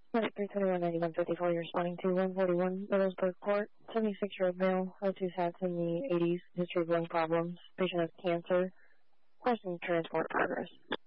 Medic 321-9154, you're responding to 141 Middlesbrough Court, 76-year-old male, O2 sats in the 80s, history of lung problems, patient has cancer, question transport progress.